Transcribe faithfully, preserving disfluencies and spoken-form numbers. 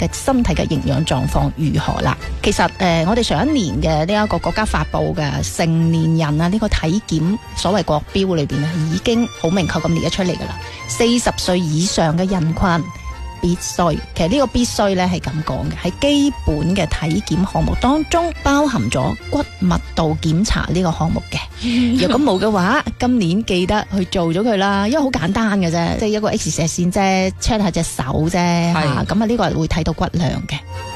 嘅身體嘅營養狀況如何啦。其實誒、呃，我哋上一年嘅呢一個國家發布嘅成年人啊呢、這個體檢所謂國標裏邊咧，已經好明確咁列咗出嚟噶啦。四十歲以上嘅人群必須，其實呢個必須咧係咁講嘅，喺基本嘅體檢項目當中包含咗骨密度檢查呢個項目嘅。如果冇嘅話，今年記得去做咗佢啦，因為好簡單嘅啫，即係一個 X 射線啫，check 下隻手啫吓，咁啊呢個係會睇到骨量嘅。